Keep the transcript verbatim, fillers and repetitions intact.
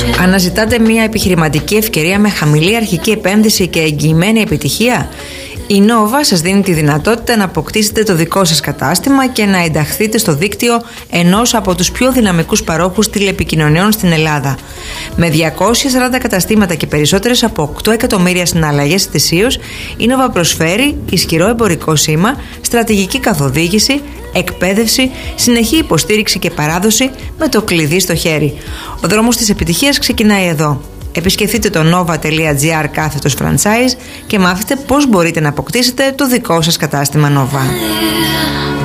Αναζητάτε μια επιχειρηματική ευκαιρία με χαμηλή αρχική επένδυση και εγγυημένη επιτυχία? Η Nova σας δίνει τη δυνατότητα να αποκτήσετε το δικό σας κατάστημα και να ενταχθείτε στο δίκτυο ενός από τους πιο δυναμικούς παρόχους τηλεπικοινωνιών στην Ελλάδα. Με διακόσια σαράντα καταστήματα και περισσότερες από οκτώ εκατομμύρια συναλλαγές ετησίως, η Nova προσφέρει ισχυρό εμπορικό σήμα, στρατηγική καθοδήγηση, εκπαίδευση, συνεχή υποστήριξη και παράδοση με το κλειδί στο χέρι. Ο δρόμος της επιτυχίας ξεκινάει εδώ. Επισκεφτείτε το nova.gr κάθετος franchise και μάθετε πώς μπορείτε να αποκτήσετε το δικό σας κατάστημα Nova.